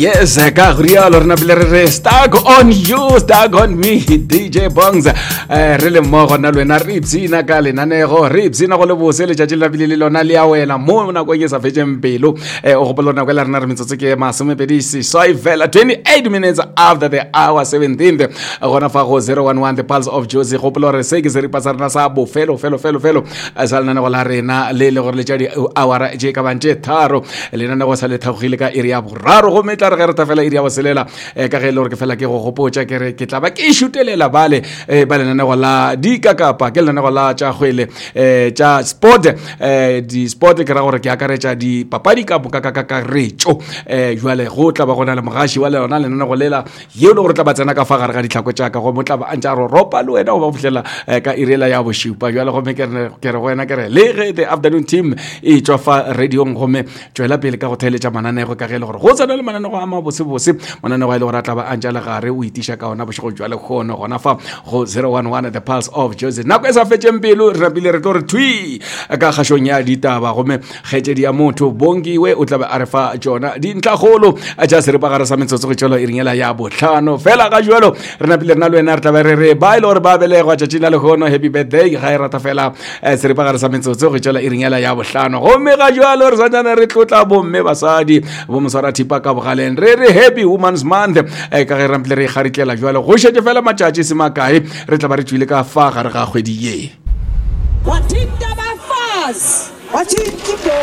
Yes, Gabriel or Nabilere, stuck on you, stuck on me, DJ Bongs. Really more on Nalwena Ripsina Galinanego, Ripsina Holobosele, Jajilabililo Naliawena, Mona Goyes of Ejempelo, Opolona Narmitsuke, Masume Pedisi, Soy Vela, 28 minutes after the hour 17th. Ronafago 011, the pulse of Josie Hopolore, Segis Ripasarna Sabo, fellow, Azalana Larena, Lele or Lejadi, our Jacob and Jetaro, Elena was a little Hilika area, Raro, Metarata Fella area was Lela, Carelor Fella Hopocha, Ketaba, Ishutele La Vale, Balanawala, Dikaka, Pakelanavala, Chahuele, Cha Sport, the Sport Karaora Kakarecha, the Papadika Bukaka Richo, Juale Rota Bagona Marashi, Walla, Nawalela, Yolo Tabatanaka Fagari Takochaka, Homotava, Anjaro, Ropa, Lueda, Villa, Irela Yabushi, Payala Homeker, Keroena, Lere, the afternoon team, each of Radio Home, Joella Pelka Hotel, Jamana, Carelo, Rosa, Mananoama, Bosi, Mananoa Rataba, Angela Gare, Uitishaka, Nabasho, Juala Hono, Honafa, 011 at the pulse of Joseph. Nakwesa Fechembelu, Rabiletor Tui, Agahashonia, Dita, Home, Hejedia Moto, Bongi, we Utaba Arafa, Jona, Dinta Holo, Adjust Reparasamento, Sochola, Irinela Yabo, Tano, Fela Gajuelo, Rabilanalo and Artavere, Bailor Babele, Wachachina Hono, happy birthday, Hairatafela, as Reparasamento, Sochola, Irinela Yabo, Tano, Omega Jualo, Zadana Recruta, Bomebasadi, Bomusara Tipaka, Halen, Rere, happy woman's month, Karampleri, Harikela, Jualo, Hosha Fela Machachis Makai, Retabarichilika, Fahar Hwediye. What in the fast? What in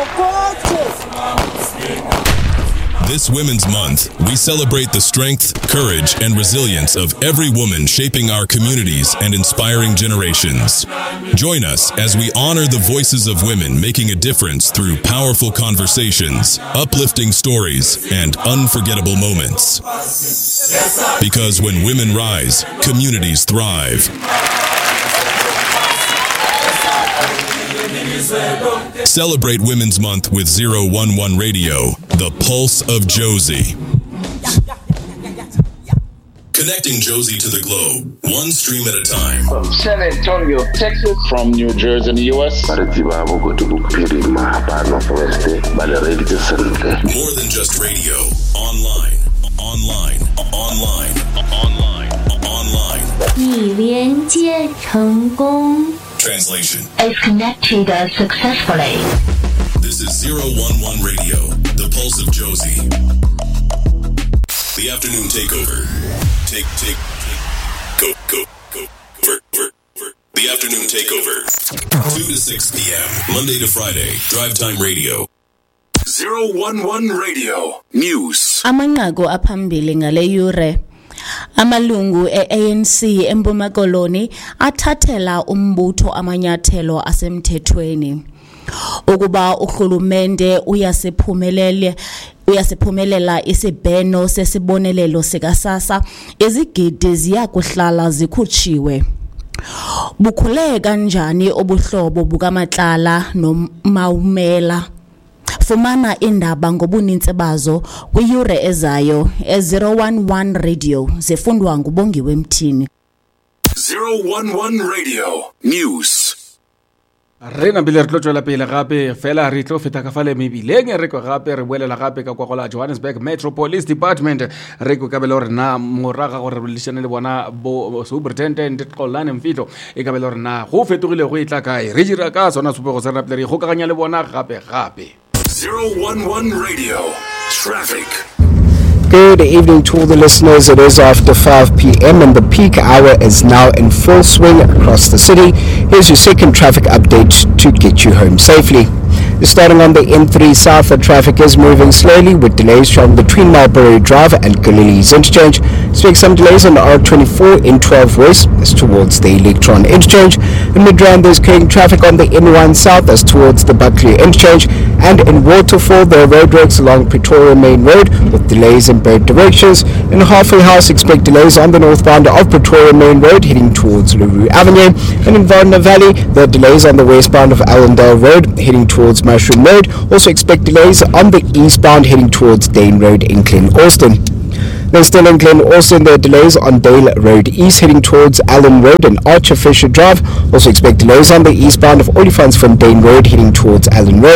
This Women's Month, we celebrate the strength, courage, and resilience of every woman shaping our communities and inspiring generations. Join us as we honor the voices of women making a difference through powerful conversations, uplifting stories, and unforgettable moments. Because when women rise, communities thrive. Celebrate Women's Month with 011 Radio, the pulse of Josie. Connecting Josie to the globe, one stream at a time. From San Antonio, Texas. From New Jersey in the U.S. More than just radio. Online. 已连接成功 Translation is connected successfully. This is 011 Radio, the pulse of Josie. The afternoon takeover. Go. The afternoon takeover. 2 to 6 p.m. Monday to Friday. Drive Time Radio. 011 Radio. News. Amanqaku aphambili ngale yure. Amalungu e-ANC eMpuma Koloni athathela umbutho amanyathelo asemthethweni ukuba uRhulumente uyasiphumelela isibheno sesibonelelo sikaSASSA izigidi ziyakuhlala zikhutshiwe. Bukhule kanjani obuhlobo bukaMatlala noMawumela? Fumana indaba ngobuninzi bazo kwiyure ezayo e-011 Radio zifundwa ngubongiwe Mthini. 011 Radio News. Rena bile re tlo tswela pele gape fela re tlo feta ka fale mebileng re go gape re boelela gape ka kwa Johannesburg Metro Police Department re go ka bele re na moraga gore re lishane le bona bo superintendent Xolani Mfihlo e ka bele re na go fetogile go itla kae re dira ka sona supe go tsena pele re go kaganya le bona gape 011 Radio Traffic. Good evening to all the listeners. It is after 5 p.m. and the peak hour is now in full swing across the city. Here's your second traffic update to get you home safely. Starting on the N3 South, the traffic is moving slowly with delays from between Marlborough Drive and Galilee's Interchange. Expect some delays on the R24 N12 West as towards the Electron Interchange. In Midrand, there's carrying traffic on the N1 South as towards the Buckley Interchange. And in Waterfall, there are roadworks along Pretoria Main Road with delays in both directions. In Halfway House, expect delays on the northbound of Pretoria Main Road heading towards LaRue Avenue. And in Varna Valley, there are delays on the westbound of Allendale Road heading towards Mushroom Road. Also expect delays on the eastbound heading towards Dane Road in Glen Austin. Then still in Glen Austin, there are delays on Dale Road East heading towards Allen Road and Archer Fisher Drive. Also expect delays on the eastbound of Olifants from Dane Road heading towards Allen Road.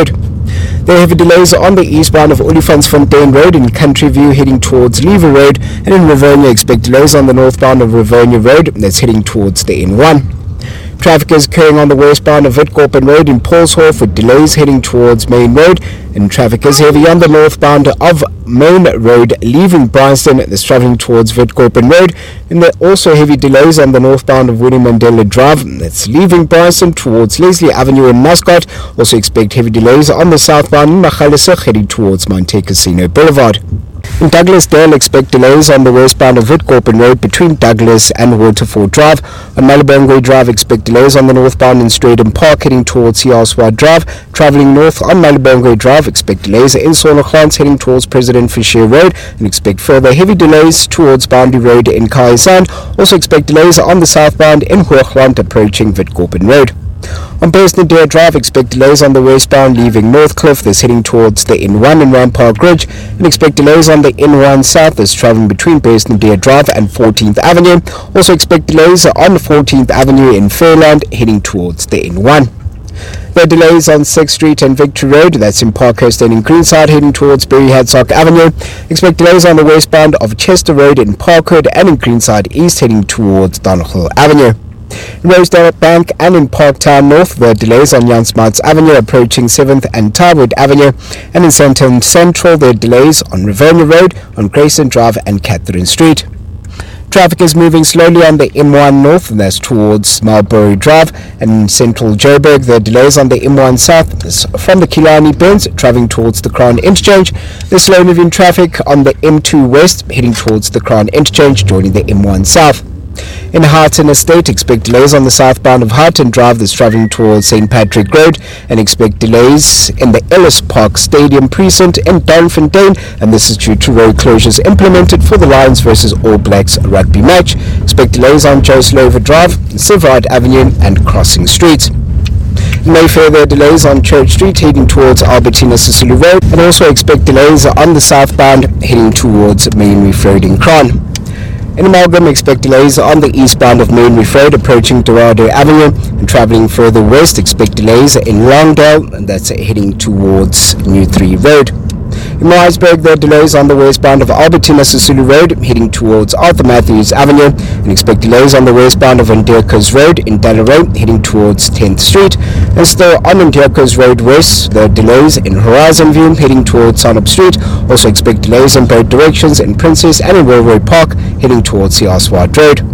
There are heavy delays on the eastbound of Olifantsfontein Road in Country View heading towards Lever Road, and in Rivonia expect delays on the northbound of Rivonia Road that's heading towards the N1. Traffic is occurring on the westbound of Witkoppen Road in Paulshof with delays heading towards Main Road, and traffic is heavy on the northbound of Main Road leaving Bryanston that's travelling towards Witkoppen Road, and there are also heavy delays on the northbound of Winnie Mandela Drive that's leaving Bryanston towards Leslie Avenue in Muscat. Also expect heavy delays on the southbound in Magaliesig heading towards Monte Casino Boulevard. In Douglasdale, expect delays on the westbound of Witkoppen Road between Douglas and Waterford Drive. On Malibongwe Drive, expect delays on the northbound in Straydon Park heading towards Siaswa Drive. Travelling north on Malibongwe Drive, expect delays in Sonograns heading towards President Fisher Road, and expect further heavy delays towards Boundary Road in Kaisand. Also expect delays on the southbound in Hoogland approaching Witkoppen Road. On Bursnadere Drive, expect delays on the westbound leaving Northcliffe that's heading towards the N1 in Rampart Ridge, and expect delays on the N1 South that's travelling between Bursnadere Drive and 14th Avenue. Also expect delays on 14th Avenue in Fairland heading towards the N1. There are delays on 6th Street and Victory Road, that's in Parkhurst and in Greenside heading towards Berry Hadsock Avenue. Expect delays on the westbound of Chester Road in Parkwood and in Greenside East heading towards Donegal Avenue. In Rosedale Bank and in Parktown North, there are delays on Jan Smuts Avenue approaching 7th and Tarwood Avenue, and in Sandton Central there are delays on Rivonia Road, on Grayson Drive and Catherine Street. Traffic is moving slowly on the M1 North, and that's towards Marlborough Drive, and in Central Joburg there are delays on the M1 South from the Killarney Bends travelling towards the Crown Interchange. There's slow moving traffic on the M2 West heading towards the Crown Interchange joining the M1 South. In Harton Estate, expect delays on the southbound of Harton Drive that's travelling towards St. Patrick Road, and expect delays in the Ellis Park Stadium precinct in Downfontein, and this is due to road closures implemented for the Lions versus All Blacks rugby match. Expect delays on Joe Slover Drive, Sivrard Avenue and Crossing Street. In Mayfair, there are delays on Church Street heading towards Albertina Sisulu Road, and also expect delays on the southbound heading towards Main Reef Road in Cron. In Amalgam, expect delays on the eastbound of Main Reef Road approaching Dorado Avenue, and travelling further west, expect delays in Longdale, and that's heading towards New 3 Road. In Maritzburg, there are delays on the westbound of Albertina Sisulu Road heading towards Arthur Matthews Avenue, and expect delays on the westbound of Ndierkos Road in Dalleray heading towards 10th Street. And still on Ndierkos Road West, there are delays in Horizon View heading towards Sanup Street. Also expect delays in both directions in Princess and in Railway Park heading towards Siaswad Road.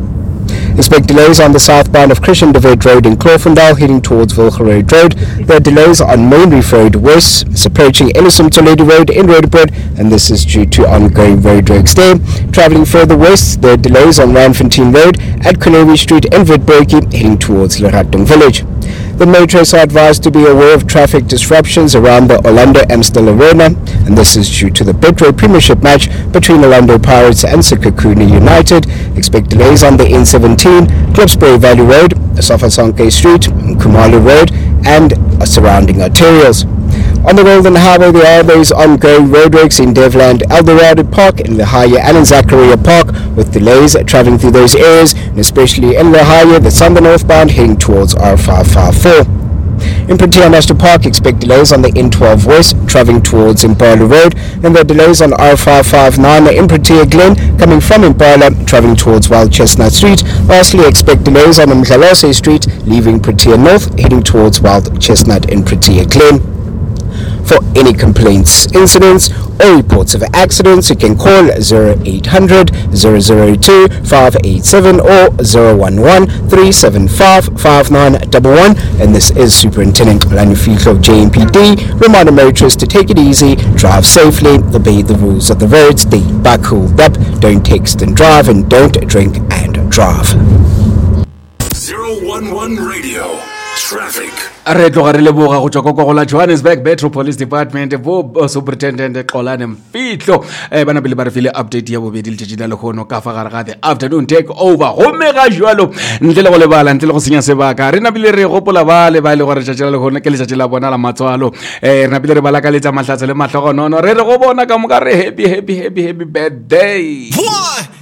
Expect delays on the southbound of Christian de Wet Road in Clofendal heading towards Wilgerode Road. There are delays on Main Reef Road West. It's approaching Ellison Toledo Road in Roodepoort, and this is due to ongoing roadworks there. Travelling further west, there are delays on Randfontein Road at Kolewi Street in Witbergie heading towards Leratung Village. The motorists are advised to be aware of traffic disruptions around the Orlando Amstel Arena, and this is due to the Betway Premiership match between Orlando Pirates and Sekhukhune United. Expect delays on the N17, Klipspruit Valley Road, Safasanke Street, Kumalo Road, and surrounding arterials. On the Golden Highway, there are those ongoing roadworks in Devland, Eldorado Park, in Lehigh and in Zachariah Park, with delays travelling through those areas, and especially in Lehigh that's on the northbound heading towards R554. In Protea National Park, expect delays on the N12 West travelling towards Impala Road, and there are delays on R559 in Protea Glen coming from Impala travelling towards Wild Chestnut Street. Lastly, expect delays on Mdlalose Street leaving Protea North heading towards Wild Chestnut in Protea Glen. For any complaints, incidents, or reports of accidents, you can call 0800 002 587 or 011 375 5911. And this is Superintendent Lanufilo JMPD. Reminder motorists to take it easy, drive safely, obey the rules of the road, stay back cooled up, don't text and drive, and don't drink and drive. 011 Radio. Traffic. Re tloga re leboga go tswa go la Johannesburg Metro Police Department bo Superintendent Xolani Mfihlo bana bile ba re file update ya bobedi le tjena le gono ka fa gare ga the afternoon take over go mega jwalo ntle le go lebala ntle le go senya sebaka re na bile re gopola ba le gore tjela le gono ke le tjela bona la matswalo re na bile re bala ka letsa mahlatse le mahlogo nono re go bona ka mo ka re happy birthday.